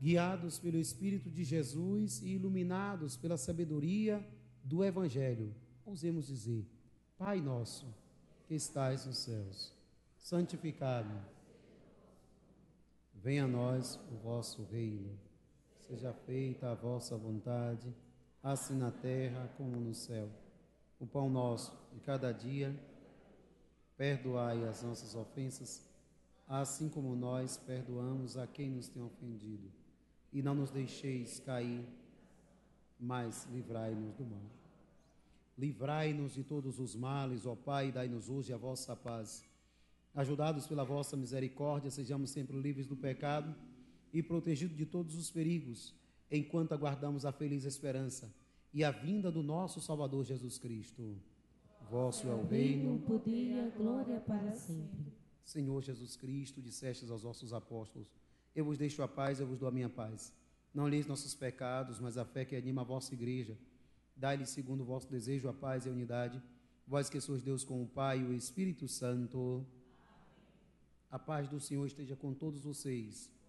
guiados pelo Espírito de Jesus e iluminados pela sabedoria do Evangelho, ousemos dizer: Pai nosso, que estais nos céus, santificado, venha a nós o vosso reino, seja feita a vossa vontade, assim na terra como no céu. O pão nosso de cada dia, perdoai as nossas ofensas, assim como nós perdoamos a quem nos tem ofendido. E não nos deixeis cair, mas livrai-nos do mal. Livrai-nos de todos os males, ó Pai, e dai-nos hoje a vossa paz. Ajudados pela vossa misericórdia, sejamos sempre livres do pecado e protegidos de todos os perigos, enquanto aguardamos a feliz esperança e a vinda do nosso Salvador Jesus Cristo. Vosso é o reino, o poder e a glória para sempre. Senhor Jesus Cristo, dissestes aos vossos apóstolos: eu vos deixo a paz, eu vos dou a minha paz. Não olheis nossos pecados, mas a fé que anima a vossa igreja. Dai-lhe, segundo o vosso desejo, a paz e a unidade. Vós que sois Deus com o Pai e o Espírito Santo. A paz do Senhor esteja com todos vocês.